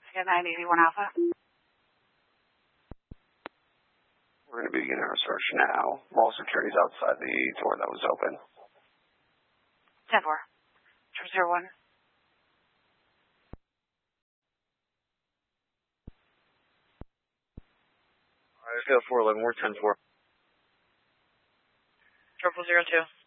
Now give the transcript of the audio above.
Again, 981 Alpha. We're going to begin our search now. Mall security's outside the door that was open. 10-4. 001. Alright, 411, we're 10-4. 002.